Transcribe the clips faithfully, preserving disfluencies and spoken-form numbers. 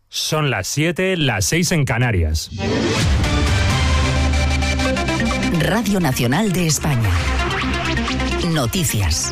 Son las siete, las seis en Canarias. Radio Nacional de España. Noticias.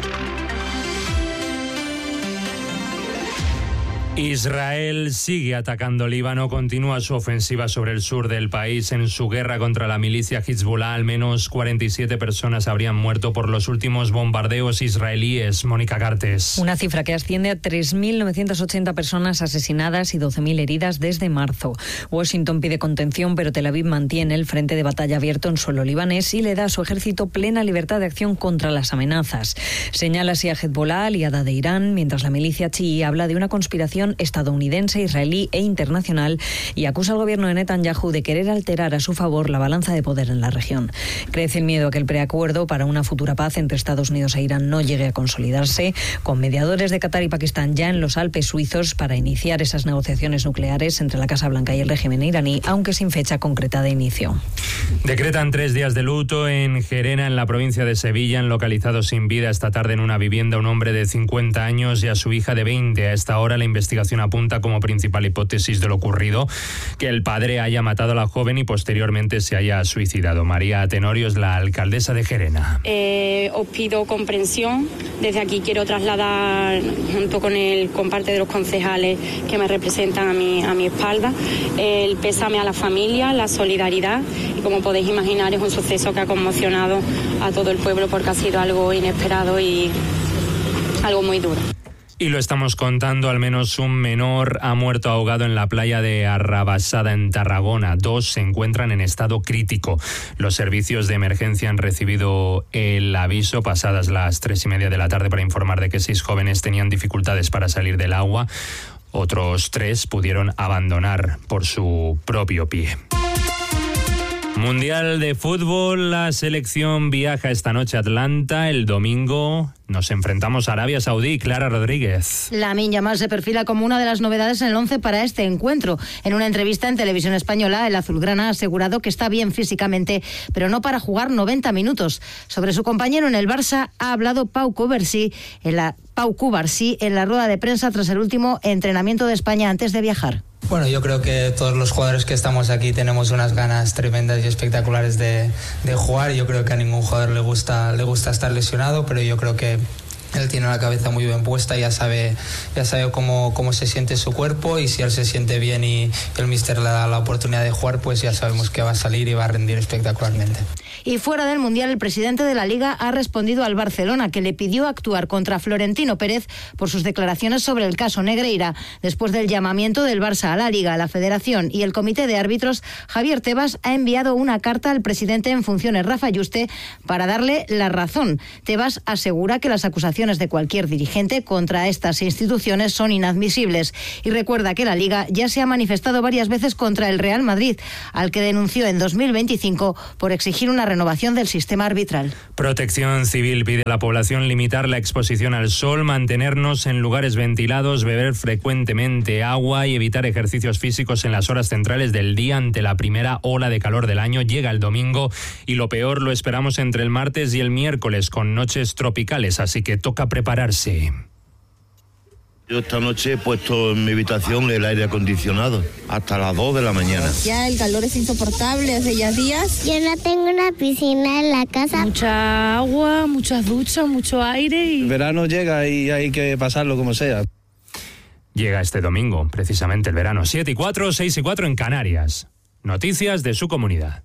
Israel sigue atacando Líbano, continúa su ofensiva sobre el sur del país. En su guerra contra la milicia Hezbollah, al menos cuarenta y siete personas habrían muerto por los últimos bombardeos israelíes. Mónica Cartes. Una cifra que asciende a tres mil novecientas ochenta personas asesinadas y doce mil heridas desde marzo. Washington pide contención, pero Tel Aviv mantiene el frente de batalla abierto en suelo libanés y le da a su ejército plena libertad de acción contra las amenazas. Señala así a Hezbollah, aliada de Irán, mientras la milicia chií habla de una conspiración estadounidense, israelí e internacional y acusa al gobierno de Netanyahu de querer alterar a su favor la balanza de poder en la región. Crece el miedo a que el preacuerdo para una futura paz entre Estados Unidos e Irán no llegue a consolidarse, con mediadores de Qatar y Pakistán ya en los Alpes suizos para iniciar esas negociaciones nucleares entre la Casa Blanca y el régimen iraní, aunque sin fecha concreta de inicio. Decretan tres días de luto en Gerena, en la provincia de Sevilla. Han localizado sin vida esta tarde en una vivienda un hombre de cincuenta años y a su hija de veinte. A esta hora la investigación apunta como principal hipótesis de lo ocurrido que el padre haya matado a la joven y posteriormente se haya suicidado. María Tenorio es la alcaldesa de Gerena. Eh, os pido comprensión. Desde aquí quiero trasladar, junto con el con parte de los concejales que me representan a mi, a mi espalda, el pésame a la familia, la solidaridad. Y como podéis imaginar, es un suceso que ha conmocionado a todo el pueblo porque ha sido algo inesperado y algo muy duro. Y lo estamos contando, al menos un menor ha muerto ahogado en la playa de Arrabasada, en Tarragona. Dos se encuentran en estado crítico. Los servicios de emergencia han recibido el aviso pasadas las tres y media de la tarde para informar de que seis jóvenes tenían dificultades para salir del agua. Otros tres pudieron abandonar por su propio pie. Mundial de fútbol, la selección viaja esta noche a Atlanta. El domingo nos enfrentamos a Arabia Saudí. Clara Rodríguez. Lamine Yamal se perfila como una de las novedades en el once para este encuentro. En una entrevista en Televisión Española, el azulgrana ha asegurado que está bien físicamente, pero no para jugar noventa minutos. Sobre su compañero en el Barça ha hablado Pau Cubarsí en la, Pau Cubarsí en la rueda de prensa tras el último entrenamiento de España antes de viajar. Bueno, yo creo que todos los jugadores que estamos aquí tenemos unas ganas tremendas y espectaculares de, de jugar. Yo creo que a ningún jugador le gusta, le gusta estar lesionado, pero yo creo que él tiene la cabeza muy bien puesta, ya sabe, ya sabe cómo, cómo se siente su cuerpo, y si él se siente bien y el míster le da la oportunidad de jugar, pues ya sabemos que va a salir y va a rendir espectacularmente. Y fuera del Mundial, el presidente de la Liga ha respondido al Barcelona, que le pidió actuar contra Florentino Pérez por sus declaraciones sobre el caso Negreira. Después del llamamiento del Barça a la Liga, a la Federación y el Comité de Árbitros, Javier Tebas ha enviado una carta al presidente en funciones, Rafa Yuste, para darle la razón. Tebas asegura que las acusaciones de cualquier dirigente contra estas instituciones son inadmisibles y recuerda que la Liga ya se ha manifestado varias veces contra el Real Madrid, al que denunció en dos mil veinticinco por exigir una renovación del sistema arbitral. Protección Civil pide a la población limitar la exposición al sol, mantenernos en lugares ventilados, beber frecuentemente agua y evitar ejercicios físicos en las horas centrales del día ante la primera ola de calor del año. Llega el domingo y lo peor lo esperamos entre el martes y el miércoles, con noches tropicales, así que toca prepararse. Yo esta noche he puesto en mi habitación el aire acondicionado hasta las dos de la mañana. Ya el calor es insoportable hace ya días. Yo no tengo una piscina en la casa. Mucha agua, muchas duchas, mucho aire. Y... El verano llega y hay que pasarlo como sea. Llega este domingo, precisamente el verano. siete y cuatro, seis y cuatro en Canarias. Noticias de su comunidad.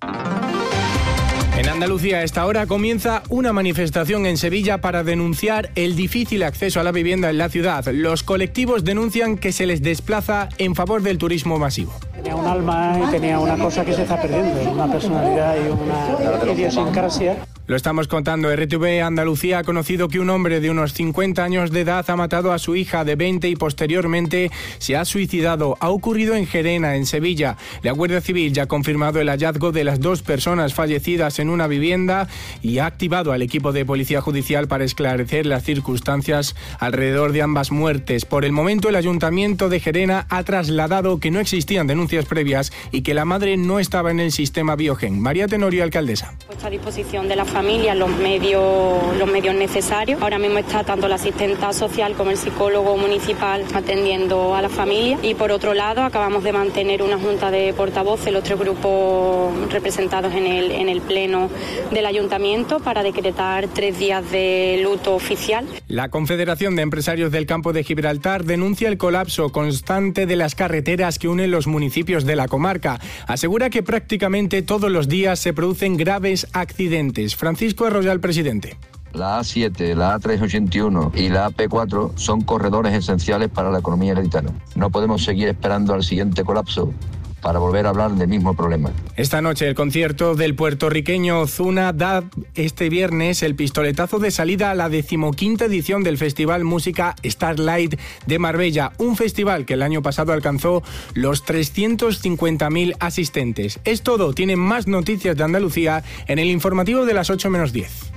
En Andalucía a esta hora comienza una manifestación en Sevilla para denunciar el difícil acceso a la vivienda en la ciudad. Los colectivos denuncian que se les desplaza en favor del turismo masivo. Tenía un alma y tenía una cosa que se está perdiendo, una personalidad y una idiosincrasia. Lo estamos contando. R T V Andalucía ha conocido que un hombre de unos cincuenta años de edad ha matado a su hija de veinte y posteriormente se ha suicidado. Ha ocurrido en Gerena, en Sevilla. La Guardia Civil ya ha confirmado el hallazgo de las dos personas fallecidas en una vivienda y ha activado al equipo de Policía Judicial para esclarecer las circunstancias alrededor de ambas muertes. Por el momento, el Ayuntamiento de Gerena ha trasladado que no existían denuncias previas y que la madre no estaba en el sistema Biogen. María Tenorio, alcaldesa. Puesta a disposición de la familias los medios, los medios necesarios. Ahora mismo está tanto la asistenta social como el psicólogo municipal atendiendo a la familia. Y por otro lado, acabamos de mantener una junta de portavoces, los tres grupos representados en el, en el pleno del ayuntamiento, para decretar tres días de luto oficial. La Confederación de Empresarios del Campo de Gibraltar denuncia el colapso constante de las carreteras que unen los municipios de la comarca. Asegura que prácticamente todos los días se producen graves accidentes. Francisco Arroyal, presidente. La A siete, la A trescientos ochenta y uno y la A P cuatro son corredores esenciales para la economía gaditana. No podemos seguir esperando al siguiente colapso para volver a hablar del mismo problema. Esta noche el concierto del puertorriqueño Ozuna da este viernes el pistoletazo de salida a la decimoquinta edición del Festival Música Starlight de Marbella, un festival que el año pasado alcanzó los trescientos cincuenta mil asistentes. Es todo, tienen más noticias de Andalucía en el informativo de las ocho menos diez.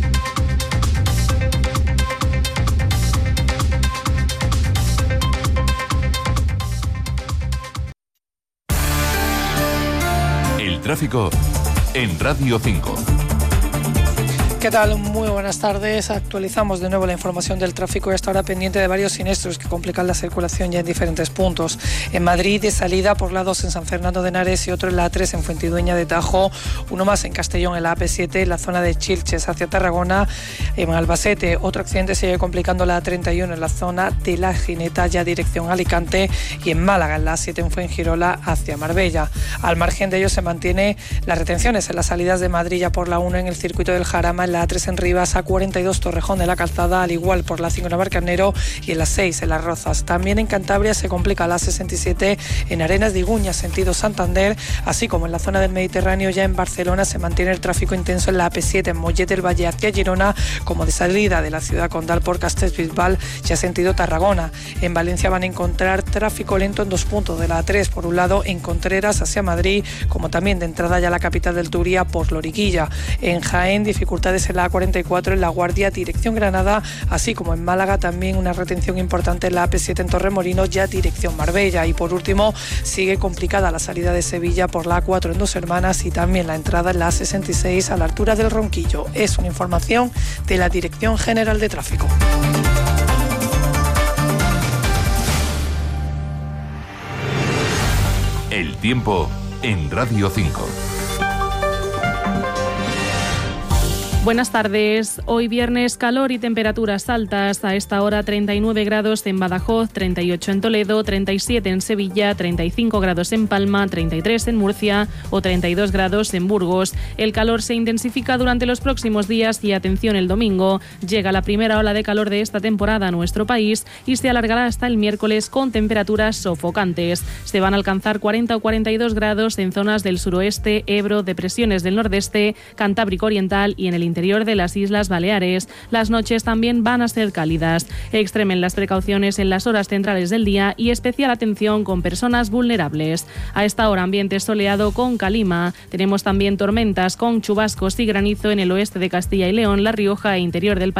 Tráfico en Radio cinco. ¿Qué tal? Muy buenas tardes. Actualizamos de nuevo la información del tráfico y hasta ahora pendiente de varios siniestros que complican la circulación ya en diferentes puntos. En Madrid, de salida por la dos en San Fernando de Henares y otro en la A tres en Fuentidueña de Tajo. Uno más en Castellón en la A P siete, en la zona de Chilches hacia Tarragona. En Albacete, otro accidente sigue complicando la A treinta y uno en la zona de La Gineta, ya dirección Alicante. Y en Málaga, en la A siete en Fuengirola hacia Marbella. Al margen de ello se mantiene las retenciones en las salidas de Madrid ya por la uno en el circuito del Jarama, en la A tres en Rivas, A cuarenta y dos Torrejón de la Calzada, al igual por la cinco en Navarcarnero y en la seis en Las Rozas. También en Cantabria se complica la A sesenta y siete en Arenas de Iguña, sentido Santander, así como en la zona del Mediterráneo. Ya en Barcelona se mantiene el tráfico intenso en la A P siete en Mollet del Valle hacia Girona, como de salida de la ciudad condal por Castellbisbal, ya sentido Tarragona. En Valencia van a encontrar tráfico lento en dos puntos de la A tres, por un lado en Contreras hacia Madrid, como también de entrada ya a la capital del Turia por Loriguilla. En Jaén, dificultades en la A cuarenta y cuatro en La Guardia, dirección Granada, así como en Málaga también una retención importante en la A P siete en Torremolinos, ya dirección Marbella. Y por último, sigue complicada la salida de Sevilla por la A cuatro en Dos Hermanas y también la entrada en la A sesenta y seis a la altura del Ronquillo. Es una información de la Dirección General de Tráfico. El tiempo en Radio cinco. Buenas tardes. Hoy viernes, calor y temperaturas altas. A esta hora treinta y nueve grados en Badajoz, treinta y ocho en Toledo, treinta y siete en Sevilla, treinta y cinco grados en Palma, treinta y tres en Murcia o treinta y dos grados en Burgos. El calor se intensifica durante los próximos días y atención, el domingo llega la primera ola de calor de esta temporada a nuestro país y se alargará hasta el miércoles con temperaturas sofocantes. Se van a alcanzar cuarenta o cuarenta y dos grados en zonas del suroeste, Ebro, depresiones del nordeste, Cantábrico Oriental y en el interior de las Islas Baleares. Las noches también van a ser cálidas. Extremen las precauciones en las horas centrales del día y especial atención con personas vulnerables. A esta hora ambiente soleado con calima. Tenemos también tormentas con chubascos y granizo en el oeste de Castilla y León, La Rioja e interior del país.